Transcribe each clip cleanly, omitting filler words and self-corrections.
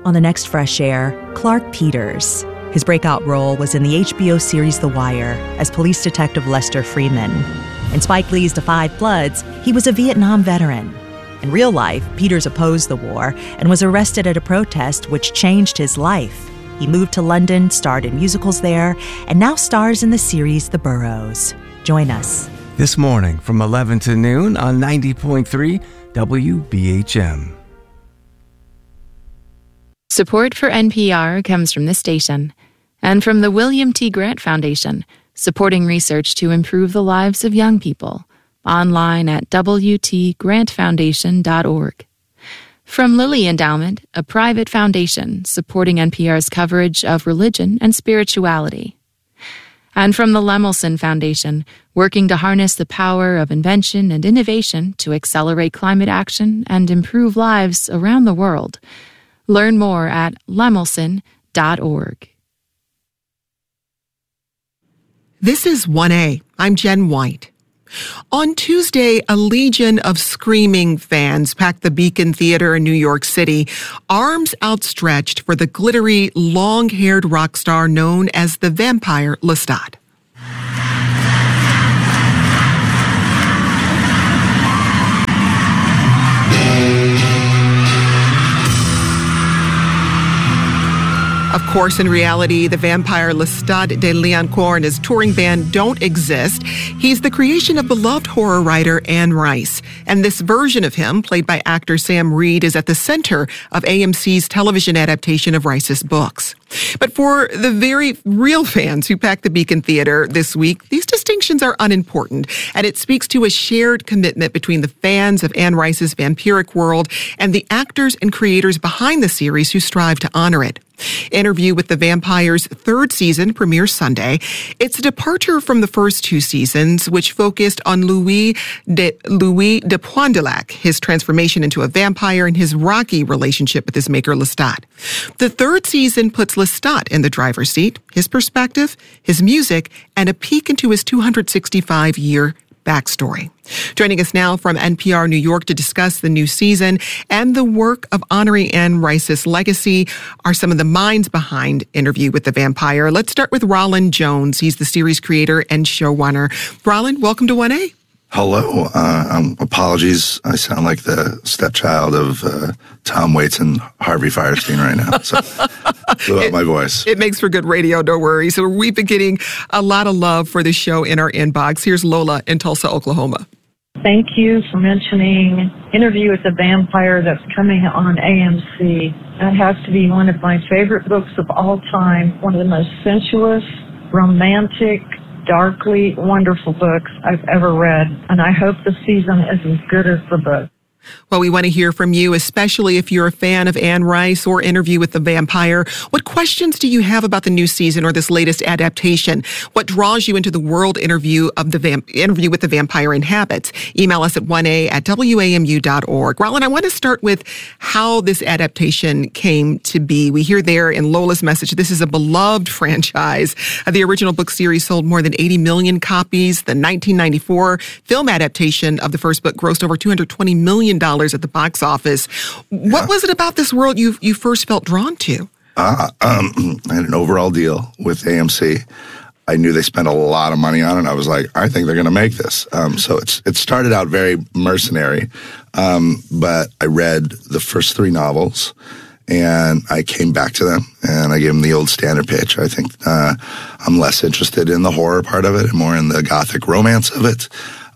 on the next Fresh Air, Clark Peters. His breakout role was in the HBO series The Wire as police detective Lester Freeman. In Spike Lee's The Five Bloods, he was a Vietnam veteran. In real life, Peters opposed the war and was arrested at a protest which changed his life. He moved to London, starred in musicals there, and now stars in the series The Burrows. Join us. This morning from 11 to noon on 90.3 WBHM. Support for NPR comes from this station and from the William T. Grant Foundation, supporting research to improve the lives of young people. Online at wtgrantfoundation.org. From Lilly Endowment, a private foundation supporting NPR's coverage of religion and spirituality. And from the Lemelson Foundation, working to harness the power of invention and innovation to accelerate climate action and improve lives around the world. Learn more at lemelson.org. This is 1A. I'm Jen White. On Tuesday, a legion of screaming fans packed the Beacon Theater in New York City, arms outstretched for the glittery, long-haired rock star known as the Vampire Lestat. Of course, in reality, the Vampire Lestat de Liancourt and his touring band don't exist. He's the creation of beloved horror writer Anne Rice. And this version of him, played by actor Sam Reed, is at the center of AMC's television adaptation of Rice's books. But for the very real fans who packed the Beacon Theater this week, these distinctions are unimportant, and it speaks to a shared commitment between the fans of Anne Rice's vampiric world and the actors and creators behind the series who strive to honor it. Interview with the Vampire's third season premieres Sunday. It's a departure from the first two seasons, which focused on Louis de Poindelac, his transformation into a vampire, and his rocky relationship with his maker Lestat. The third season puts Lestat in the driver's seat, his perspective, his music, and a peek into his 265-year backstory. Joining us now from NPR New York to discuss the new season and the work of honoring Anne Rice's legacy are some of the minds behind Interview with the Vampire. Let's start with Roland Jones. He's the series creator and showrunner. Roland, welcome to 1A. Hello. Apologies. I sound like the stepchild of Tom Waits and Harvey Firestein right now. So blew out my voice. It makes for good radio, don't worry. So we've been getting a lot of love for the show in our inbox. Here's Lola in Tulsa, Oklahoma. Thank you for mentioning Interview with the Vampire that's coming on AMC. That has to be one of my favorite books of all time, one of the most sensuous, romantic, darkly wonderful books I've ever read, and I hope the season is as good as the book. Well, we want to hear from you, especially if you're a fan of Anne Rice or Interview with the Vampire. What questions do you have about the new season or this latest adaptation? What draws you into the world Interview with the Vampire inhabits? Email us at 1a@wamu.org. Roland, I want to start with how this adaptation came to be. We hear there in Lola's message, this is a beloved franchise. The original book series sold more than 80 million copies. The 1994 film adaptation of the first book grossed over $220 million at the box office. What was it about this world you first felt drawn to? I had an overall deal with AMC. I knew they spent a lot of money on it. I was like, I think they're going to make this. So it started out very mercenary, but I read the first three novels, and I came back to them, and I gave them the old standard pitch. I think I'm less interested in the horror part of it and more in the gothic romance of it.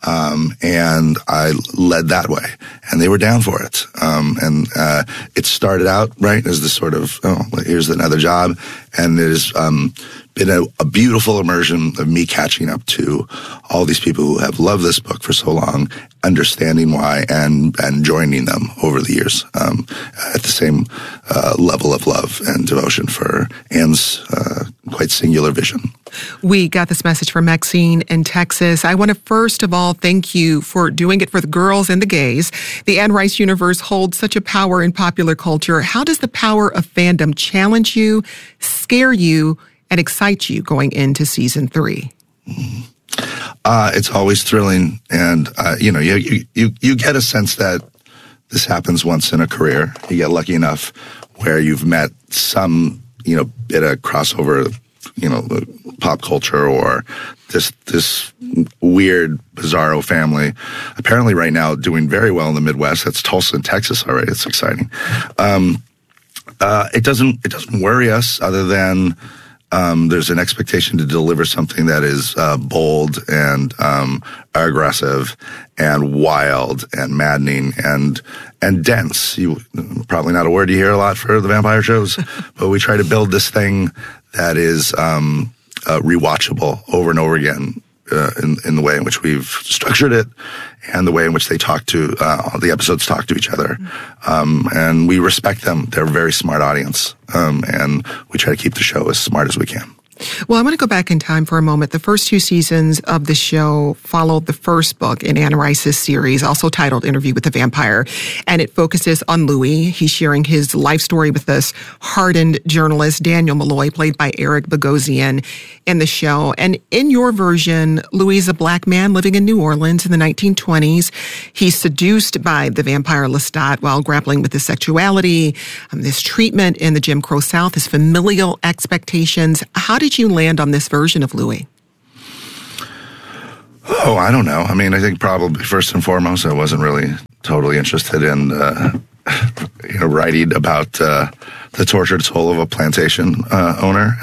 And I led that way, and they were down for it. And it started out, right, as this sort of, here's another job. And it has been a beautiful immersion of me catching up to all these people who have loved this book for so long, understanding why, and joining them over the years at the same level of love and devotion for Anne's quite singular vision. We got this message from Maxine in Texas. I want to first of all thank you for doing it for the girls and the gays. The Anne Rice universe holds such a power in popular culture. How does the power of fandom challenge you, scare you, and excite you going into season 3? It's always thrilling, and you get a sense that this happens once in a career. You get lucky enough where you've met some, bit of crossover, pop culture or this weird, bizarro family. Apparently right now doing very well in the Midwest. That's Tulsa and Texas already. It's exciting. It doesn't worry us other than there's an expectation to deliver something that is bold and aggressive and wild and maddening and dense. Probably not a word you hear a lot for the vampire shows, but we try to build this thing that is rewatchable over and over again in the way in which we've structured it and the way in which they talk to the episodes talk to each other. And we respect them. They're a very smart audience. And we try to keep the show as smart as we can. Well, I want to go back in time for a moment. The first 2 seasons of the show followed the first book in Anne Rice's series, also titled Interview with the Vampire, and it focuses on Louis. He's sharing his life story with this hardened journalist, Daniel Malloy, played by Eric Bogosian in the show. And in your version, Louis is a black man living in New Orleans in the 1920s. He's seduced by the vampire Lestat while grappling with his sexuality, this treatment in the Jim Crow South, his familial expectations. How did you land on this version of Louis? Oh, I don't know. I mean, I think probably first and foremost, I wasn't really totally interested in, writing about the tortured soul of a plantation owner.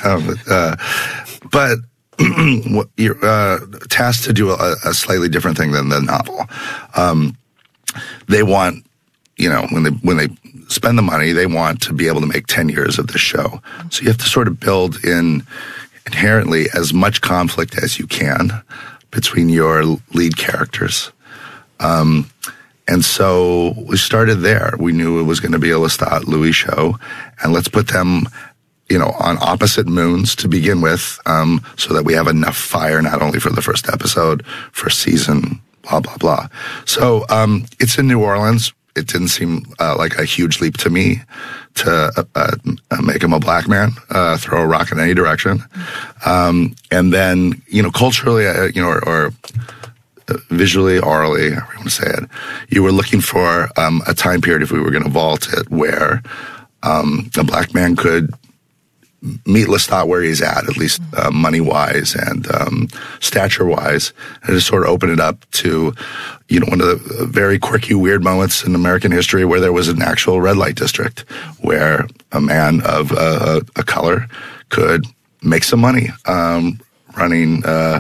But you're tasked to do a slightly different thing than the novel. They want, when they spend the money, they want to be able to make 10 years of this show. So you have to sort of build in inherently as much conflict as you can between your lead characters. And so we started there. We knew it was going to be a Lestat Louis show, and let's put them, on opposite moons to begin with, so that we have enough fire, not only for the first episode, first season, blah, blah, blah. So, it's in New Orleans. It didn't seem like a huge leap to me to make him a black man, throw a rock in any direction. And then, culturally, or visually, orally, however you want to say it, you were looking for a time period, if we were going to vault it, where a black man could meet Lestat where he's at least money-wise and stature-wise, and just sort of open it up to, one of the very quirky, weird moments in American history where there was an actual red light district where a man of a color could make some money running,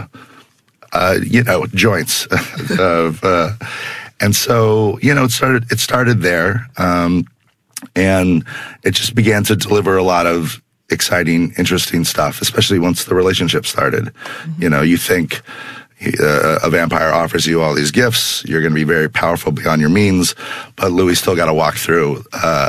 joints. And so, it started there, and it just began to deliver a lot of exciting, interesting stuff, especially once the relationship started. Mm-hmm. You think a vampire offers you all these gifts, you're going to be very powerful beyond your means, but Louis still got to walk through,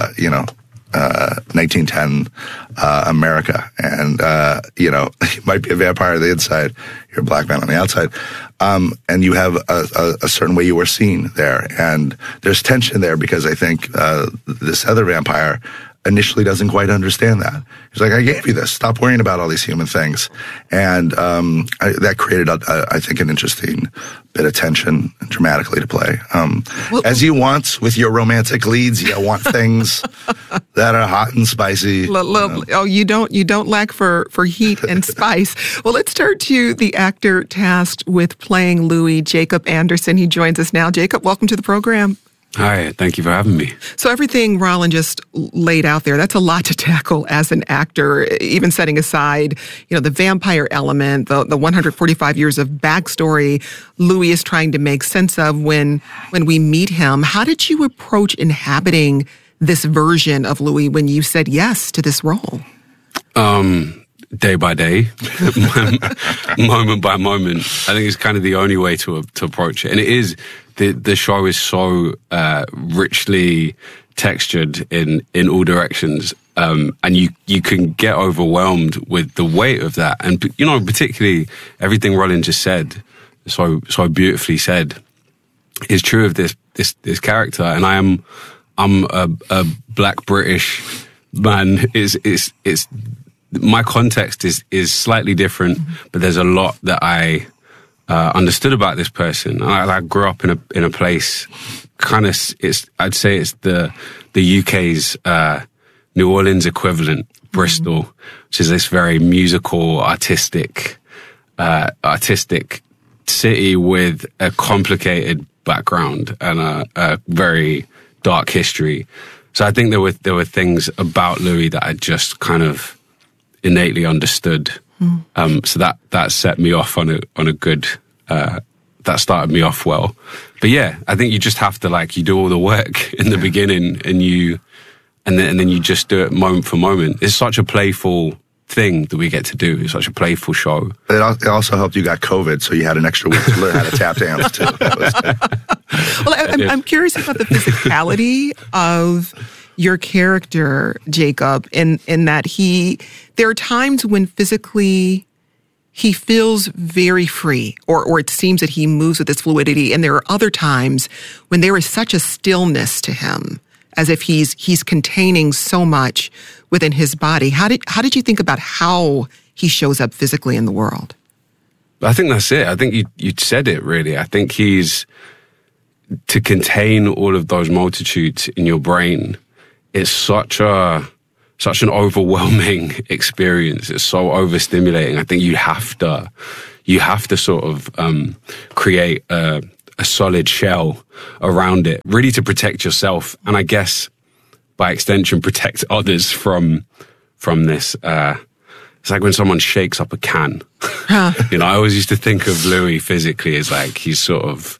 1910 America, and you might be a vampire on the inside, you're a black man on the outside, and you have a certain way you were seen there, and there's tension there because I think this other vampire initially doesn't quite understand that. He's like, I gave you this. Stop worrying about all these human things. And that created, I think, an interesting bit of tension dramatically to play. As you want with your romantic leads, you want things that are hot and spicy. You don't lack for heat and spice. Well, let's turn to the actor tasked with playing Louis, Jacob Anderson. He joins us now. Jacob, welcome to the program. Hi, thank you for having me. So everything Roland just laid out there, that's a lot to tackle as an actor, even setting aside, the vampire element, the 145 years of backstory Louis is trying to make sense of when we meet him. How did you approach inhabiting this version of Louis when you said yes to this role? Day by day, moment by moment. I think it's kind of the only way to approach it. And it is, the show is so richly textured in all directions. And you can get overwhelmed with the weight of that. And, particularly everything Roland just said, so beautifully said, is true of this character. And I'm a black British man. It's my context is slightly different, but there's a lot that I understood about this person. I grew up in a place, I'd say it's the UK's New Orleans equivalent, Bristol, which is this very musical, artistic city with a complicated background and a very dark history. So I think there were things about Louis that I just kind of innately understood. So that set me off on a good. That started me off well. But yeah, I think you just have to you do all the work in the beginning, and then you just do it moment for moment. It's such a playful thing that we get to do. It's such a playful show. It also helped you got COVID, so you had an extra week to learn how to tap dance too. Well, I'm curious about the physicality of your character, Jacob, in that there are times when physically he feels very free, or it seems that he moves with this fluidity, and there are other times when there is such a stillness to him, as if he's containing so much within his body. How did you think about how he shows up physically in the world? I think that's it. I think you said it really. I think he's to contain all of those multitudes in your brain. It's such an overwhelming experience. It's so overstimulating. I think you have to sort of create a solid shell around it, really to protect yourself, and I guess by extension protect others from this. It's like when someone shakes up a can. I always used to think of Louis physically as he's sort of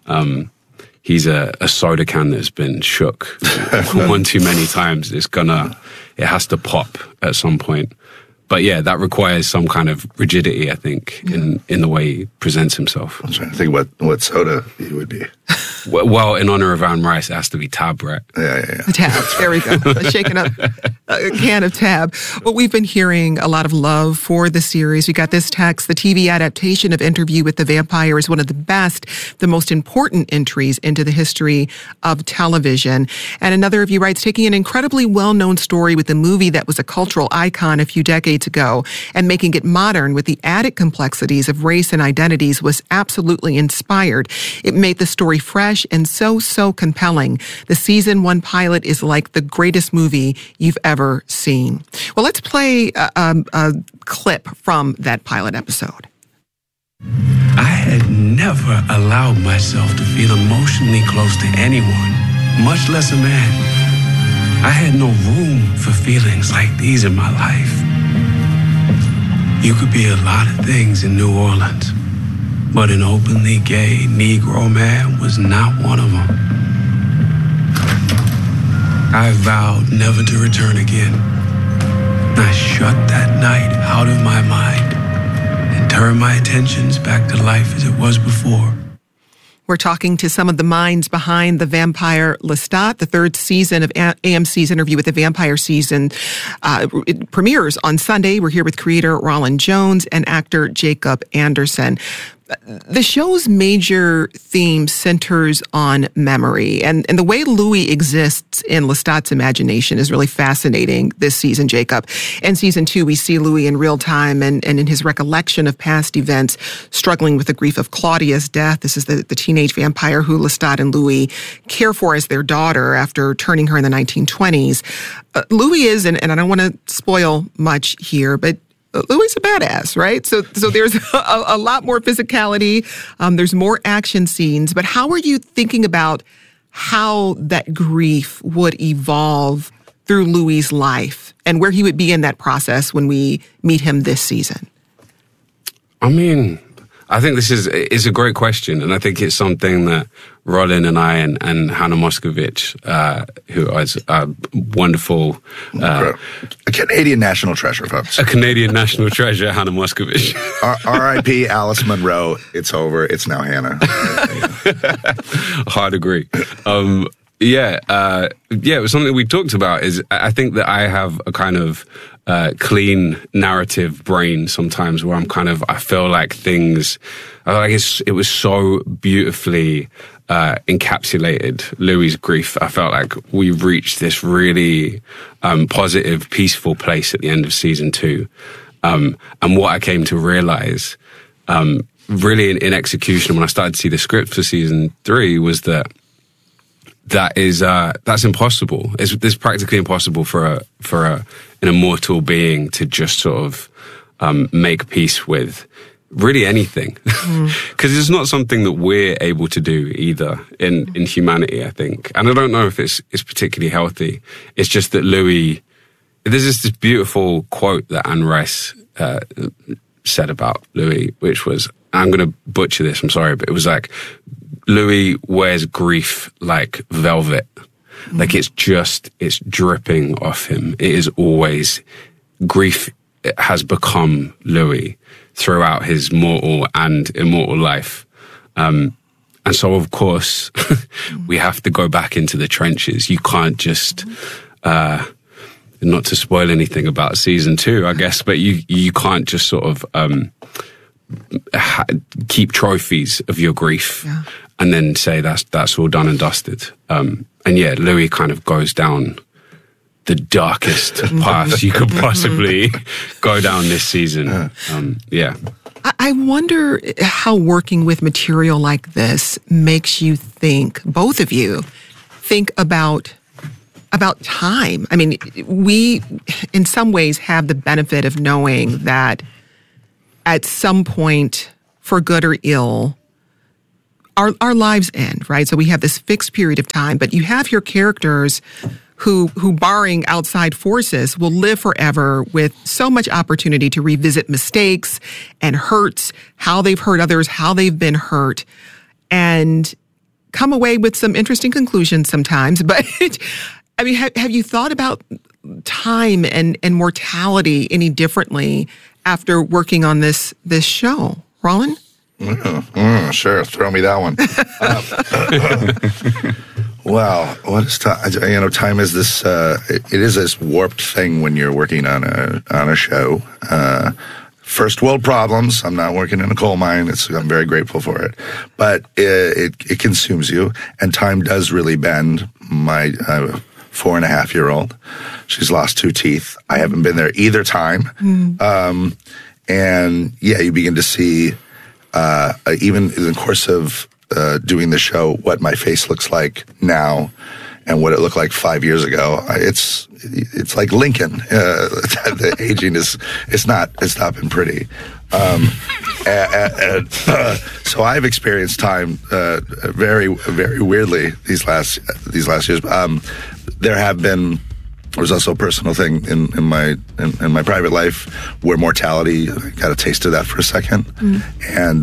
he's a soda can that's been shook one too many times. It has to pop at some point. But yeah, that requires some kind of rigidity, I think, in the way he presents himself. I'm trying to think what soda he would be. Well, in honor of Anne Rice, it has to be Tab, right? Yeah. Tab, there we go. Shaking up a can of Tab. Well, we've been hearing a lot of love for the series. We got this text: the TV adaptation of Interview with the Vampire is one of the best, the most important entries into the history of television. And another of you writes, taking an incredibly well-known story with a movie that was a cultural icon a few decades ago and making it modern with the added complexities of race and identities was absolutely inspired. It made the story fresh and so compelling. The season 1 pilot is like the greatest movie you've ever seen. Well, let's play a clip from that pilot episode. I had never allowed myself to feel emotionally close to anyone, much less a man. I had no room for feelings like these in my life. You could be a lot of things in New Orleans, but an openly gay Negro man was not one of them. I vowed never to return again. I shut that night out of my mind and turned my attentions back to life as it was before. We're talking to some of the minds behind The Vampire Lestat. The third season of AMC's Interview with the Vampire season it premieres on Sunday. We're here with creator Roland Jones and actor Jacob Anderson. The show's major theme centers on memory, and the way Louis exists in Lestat's imagination is really fascinating this season, Jacob. In season 2, we see Louis in real time and in his recollection of past events, struggling with the grief of Claudia's death. This is the teenage vampire who Lestat and Louis care for as their daughter after turning her in the 1920s. Louis is, and I don't want to spoil much here, but Louis is a badass, right? So there's a lot more physicality. There's more action scenes. But how are you thinking about how that grief would evolve through Louis' life and where he would be in that process when we meet him this season? I mean, I think this is a great question, and I think it's something that Roland and I and Hannah Moscovich, who is a wonderful... a Canadian national treasure, folks. A Canadian national treasure, Hannah Moscovich. R.I.P. Alice Munro. It's over. It's now Hannah. Hard agree. It was something we talked about. I think that I have a kind of clean narrative brain sometimes where I feel like things, it was so beautifully encapsulated, Louis' grief. I felt like we reached this really positive, peaceful place at the end of season 2. And what I came to realize, really in execution when I started to see the script for season 3, was that that is that's impossible. It's practically impossible for an immortal being to just sort of make peace with really anything, because it's not something that we're able to do either in humanity, I think. And I don't know if it's particularly healthy. It's just that Louis, there's this beautiful quote that Anne Rice said about Louis, which was, I'm going to butcher this, I'm sorry, but it was like, Louis wears grief like velvet. Like it's dripping off him. It is always, grief has become Louis throughout his mortal and immortal life. And so, of course, we have to go back into the trenches. You can't just, not to spoil anything about season 2, I guess, but you can't just sort of keep trophies of your grief and then say that's all done and dusted. And yeah, Louis kind of goes down the darkest paths you could possibly go down this season. I wonder how working with material like this makes you think, both of you, think about time. I mean, we, in some ways, have the benefit of knowing that at some point, for good or ill, our lives end, right? So we have this fixed period of time, but you have your characters who barring outside forces, will live forever with so much opportunity to revisit mistakes and hurts, how they've hurt others, how they've been hurt, and come away with some interesting conclusions sometimes. But I mean, have you thought about time and mortality any differently after working on this show? Roland? Sure, throw me that one. Well, what is time? You know, time is this. It is this warped thing when you're working on a show. First world problems. I'm not working in a coal mine. I'm very grateful for it, but it consumes you, and time does really bend. My 4.5-year-old, she's lost 2 teeth. I haven't been there either time, and yeah, you begin to see. Even in the course of doing the show, what my face looks like now and what it looked like 5 years ago, it's like Lincoln. The aging it's not been pretty. So I've experienced time very, very weirdly these last years. There's also a personal thing in my private life where mortality, I got a taste of that for a second, and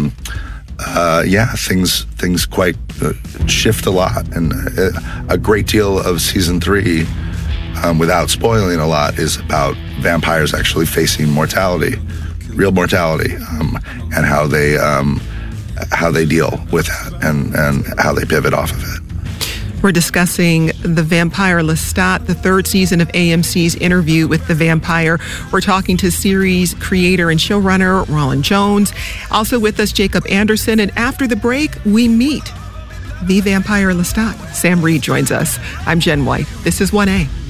things quite shift a lot, and a great deal of season 3, without spoiling a lot, is about vampires actually facing mortality, real mortality, and how they deal with that and how they pivot off of it. We're discussing The Vampire Lestat, the 3rd season of AMC's Interview with the Vampire. We're talking to series creator and showrunner Roland Jones. Also with us, Jacob Anderson. And after the break, we meet The Vampire Lestat. Sam Reed joins us. I'm Jen White. This is 1A.